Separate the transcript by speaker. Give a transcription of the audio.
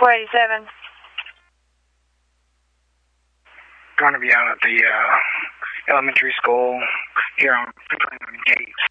Speaker 1: 487.
Speaker 2: Going to be out at the elementary school here on 29 Gates.